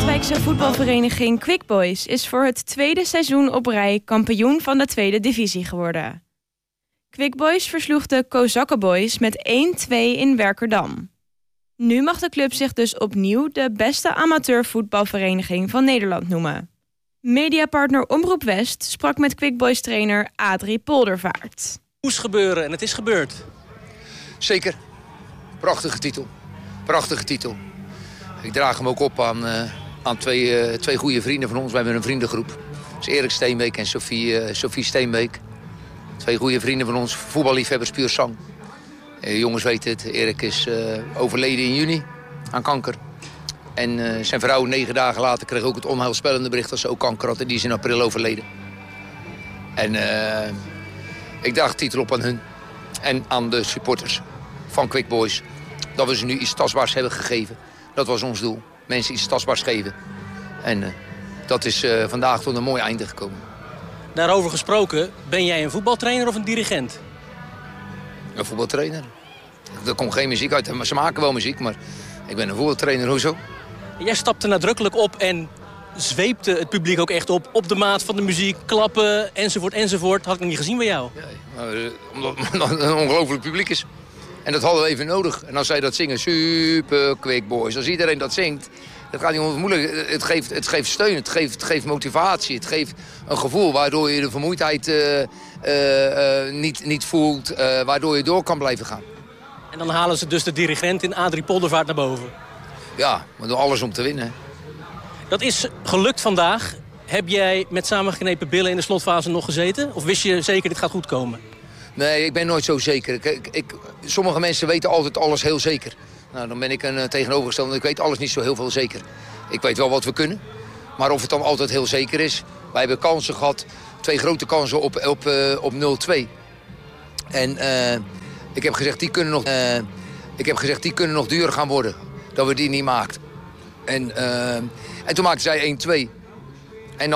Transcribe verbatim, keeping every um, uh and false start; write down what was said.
Katwijkse voetbalvereniging Quick Boys is voor het tweede seizoen op rij kampioen van de tweede divisie geworden. Quick Boys versloeg de Kozakkenboys met één twee in Werkerdam. Nu mag de club zich dus opnieuw de beste amateurvoetbalvereniging van Nederland noemen. Mediapartner Omroep West sprak met Quick Boys trainer Adrie Poldervaart. Het moest gebeuren en het is gebeurd. Zeker. Prachtige titel. Prachtige titel. Ik draag hem ook op aan, uh, aan twee, uh, twee goede vrienden van ons. We hebben een vriendengroep. Dat is Erik Steenbeek en Sophie, uh, Sophie Steenbeek. Twee goede vrienden van ons, voetballiefhebbers puur sang. Uh, jongens weten het, Erik is uh, overleden in juni aan kanker. En uh, zijn vrouw negen dagen later kreeg ook het onheilspellende bericht dat ze ook kanker had. En die is in april overleden. En uh, ik draag de titel op aan hun. En aan de supporters van Quick Boys. Dat we ze nu iets tastbaars hebben gegeven. Dat was ons doel. Mensen iets tastbaars geven. En uh, dat is uh, vandaag tot een mooi einde gekomen. Daarover gesproken, ben jij een voetbaltrainer of een dirigent? Een voetbaltrainer. Er komt geen muziek uit. Ze maken wel muziek, maar ik ben een voetbaltrainer. Hoezo? Jij stapte nadrukkelijk op en zweepte het publiek ook echt op. Op de maat van de muziek, klappen, enzovoort, enzovoort. Had ik nog niet gezien bij jou. Ja, maar, uh, omdat het een ongelooflijk publiek is. En dat hadden we even nodig. En als zij dat zingen, super Quick Boys. Als iedereen dat zingt, dat gaat niet onmoeilijk. Het geeft, het geeft steun, het geeft, het geeft motivatie. Het geeft een gevoel waardoor je de vermoeidheid uh, uh, uh, niet, niet voelt. Uh, waardoor je door kan blijven gaan. En dan halen ze dus de dirigent in Adrie Poldervaart naar boven. Ja, maar door alles om te winnen. Dat is gelukt vandaag. Heb jij met samengeknepen billen in de slotfase nog gezeten? Of wist je zeker dit gaat goed komen? Nee, ik ben nooit zo zeker. Ik, ik, ik, sommige mensen weten altijd alles heel zeker. Nou, dan ben ik een uh, tegenovergestelde. Ik weet alles niet zo heel veel zeker. Ik weet wel wat we kunnen. Maar of het dan altijd heel zeker is. Wij hebben kansen gehad. Twee grote kansen op, op, uh, op nul twee. En uh, ik heb gezegd, die kunnen nog, uh, ik heb gezegd, die kunnen nog duurder gaan worden. Dat we die niet maakt. En, uh, en toen maakten zij één twee.